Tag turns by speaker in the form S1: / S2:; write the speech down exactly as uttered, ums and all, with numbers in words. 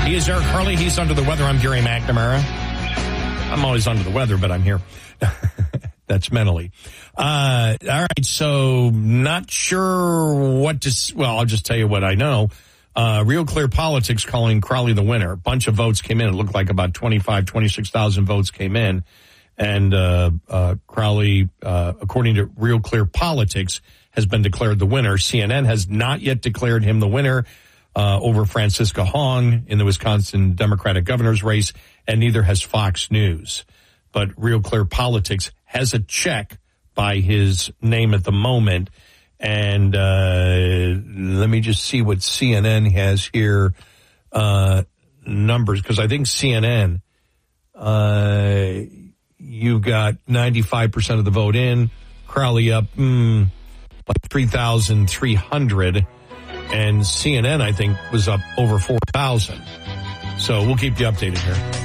S1: He is Eric Harley. He's under the weather. I'm Gary McNamara. I'm always under the weather, but I'm here. That's mentally. Uh, all right. So not sure what to, well, I'll just tell you what I know. Uh, Real Clear Politics calling Crowley the winner. A bunch of votes came in. It looked like about twenty-five, twenty-six thousand votes came in. And, uh, uh, Crowley, uh, according to Real Clear Politics, has been declared the winner. C N N has not yet declared him the winner, uh, over Francisca Hong in the Wisconsin Democratic governor's race, and neither has Fox News. But Real Clear Politics has a check by his name at the moment. And uh let me just see what C N N has here, uh numbers, because I think C N N, uh you got ninety-five percent of the vote in, Crowley up mm, like three thousand three hundred, and C N N, I think, was up over four thousand. So we'll keep you updated here.